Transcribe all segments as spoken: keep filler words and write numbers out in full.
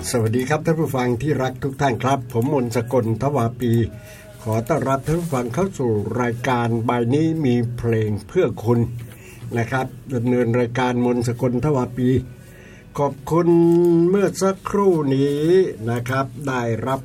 สวัสดีครับท่านผู้ฟังที่รักทุกท่านครับผมมนต์สกลทวาปีขอต้อนรับท่านผู้ฟังเข้าสู่รายการบ่ายนี้มีเพลงเพื่อคุณนะครับดำเนินรายการมนต์สกลทวาปีขอบคุณเมื่อสักครู่นี้นะครับได้รับ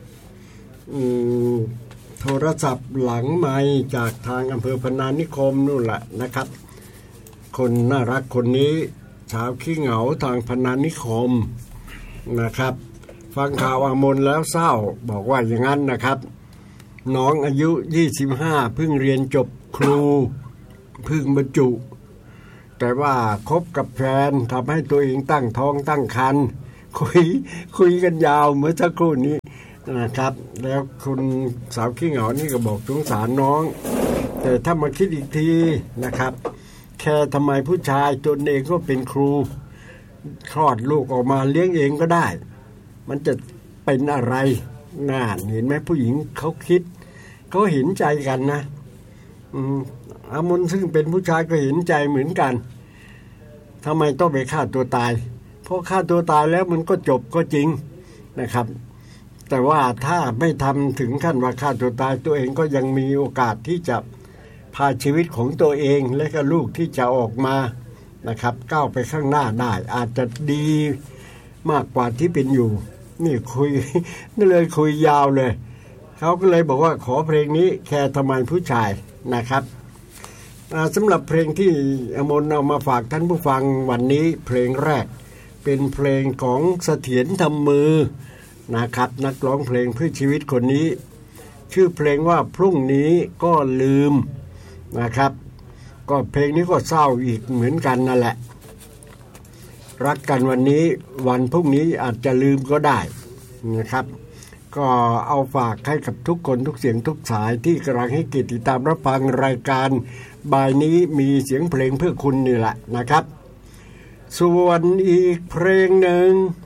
โทรศัพท์หลังไมค์จากทางอำเภอพนานิคมนู่นแหละนะครับคนน่ารักคนนี้ชาวขี้เหงาทางพนานิคมนะครับฟังข่าวอามนแล้วเศร้าบอกว่าอย่างนั้นนะครับน้องอายุยี่สิบห้าเพิ่งเรียนจบครูเพิ่งบรรจุแต่ว่าคบกับแฟนทำให้ตัวเองตั้งท้องตั้งครรภ์คุยคุยกันยาวเมื่อสักครู่นี้นะครับแล้วคุณสาวขี้เหงานี่ก็บอกสงสารน้องแต่ถ้ามาคิดอีกทีนะครับแค่ทำไมผู้ชายตนเองก็เป็นครูคลอดลูกออกมาเลี้ยงเองก็ได้มันจะเป็นอะไรน่าเห็นไหมผู้หญิงเขาคิดเขาเห็นใจกันนะอืมอามนซึ่งเป็นผู้ชายก็เห็นใจเหมือนกันทำไมต้องไปฆ่าตัวตายเพราะฆ่าตัวตายแล้วมันก็จบก็จริงนะครับแต่ว่าถ้าไม่ทำถึงขั้นว่าฆ่าตัวตายตัวเองก็ยังมีโอกาสที่จะพาชีวิตของตัวเองและก็ลูกที่จะออกมานะครับก้าวไปข้างหน้าได้อาจจะดีมากกว่าที่เป็นอยู่นี่คุยนี่เลยคุยยาวเลยเขาก็เลยบอกว่าขอเพลงนี้แค่ทำไมผู้ชายนะครับสำหรับเพลงที่อมนเอามาฝากท่านผู้ฟังวันนี้เพลงแรกเป็นเพลงของเสถียรทำมือนะครับนักร้องเพลงเพื่อชีวิตคนนี้ชื่อเพลงว่าพรุ่งนี้ก็ลืมนะครับก็เพลงนี้ก็เศร้าอีกเหมือนกันนั่นแหละรักกันวันนี้วันพรุ่งนี้อาจจะลืมก็ได้นะครับก็เอาฝากให้กับทุกคนทุกเสียงทุกสายที่กำลังให้เกียรติติดตามรับฟังรายการบ่ายนี้มีเสียงเพลงเพื่อคุณนี่แหละนะครับส่วนอีกเพลงหนึ่ง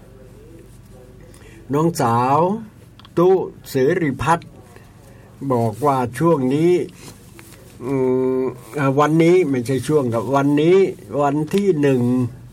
น้องสาวตุเสรีพัฒน์บอกว่าช่วงนี้วันนี้ไม่ใช่ช่วงกับวันนี้วันที่หนึ่ง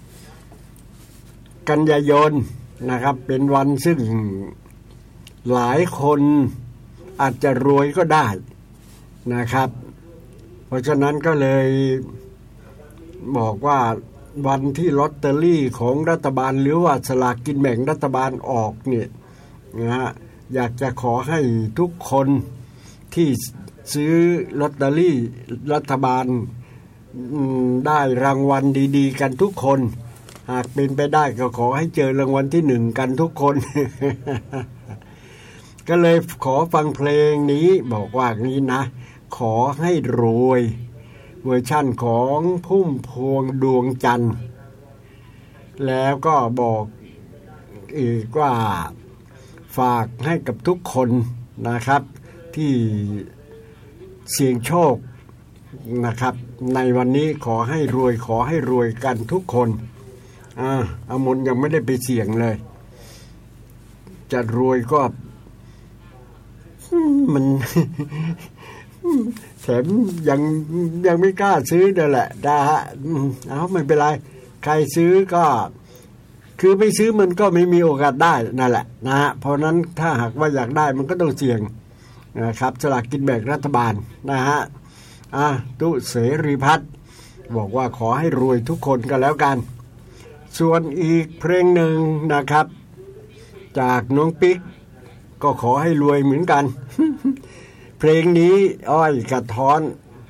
กันยายนนะครับเป็นวันซึ่งหลายคนอาจจะรวยก็ได้นะครับเพราะฉะนั้นก็เลยบอกว่าวันที่ลอตเตอรี่ของรัฐบาลหรือว่าสลากกินแบ่งรัฐบาลออกเนี่ยนะฮะอยากจะขอให้ทุกคนที่ซื้อลอตเตอรี่รัฐบาลได้รางวัลดีๆกันทุกคนหากเป็นไปได้ก็ขอให้เจอรางวัลที่หนึ่งกันทุกคน ก็เลยขอฟังเพลงนี้บอกว่านี้นะขอให้รวยเวอร์ชั่นของพุ่มพวงดวงจันทร์แล้วก็บอกอีกว่าฝากให้กับทุกคนนะครับที่เสี่ยงโชคนะครับในวันนี้ขอให้รวยขอให้รวยกันทุกคนอ่าอมนยังไม่ได้ไปเสี่ยงเลยจะรวยก็มัน แถมยังยังไม่กล้าซื้อเด้อแหละนะฮะเอาไม่เป็นไรใครซื้อก็คือไม่ซื้อมันก็ไม่มีโอกาสได้นั่นแหละนะฮะเพราะนั้นถ้าหากว่าอยากได้มันก็ต้องเสี่ยงนะครับสลากกินแบ่งรัฐบาลนะฮะอ่ะตุเสรีพัฒน์บอกว่าขอให้รวยทุกคนกันแล้วกันส่วนอีกเพลงหนึ่งนะครับจากน้องปิ๊กก็ขอให้รวยเหมือนกัน เพลงนี้อ้อยกระท้อน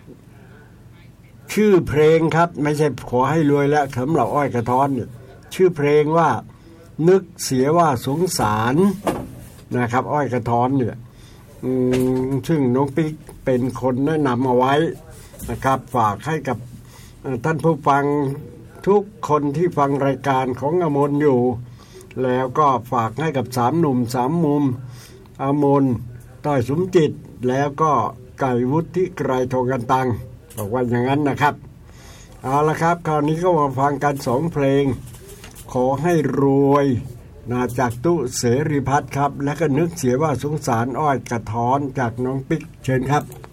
ชื่อเพลงครับไม่ใช่ขอให้รวยแล้วสำหรับอ้อยกระท้อนเนี่ยชื่อเพลงว่านึกเสียว่าสงสารนะครับอ้อยกระท้อนเนี่ยซึ่งน้องปิ๊กเป็นคนแนะนำเอาไว้นะครับฝากให้กับท่านผู้ฟังทุกคนที่ฟังรายการของอมนอยู่แล้วก็ฝากให้กับสามหนุ่มสามมุมอมนต้อยสมจิตแล้วก็ไก่วุฒิไกรทองกันตังบอกว่าอย่างนั้นนะครับเอาละครับคราวนี้ก็มาฟังกันสองเพลงขอให้รวยนะจากตุเสรีพัฒน์ครับและก็นึกเสียว่าสงสารอ้อยกระท้อนจากน้องปิ๊กเชิญครับ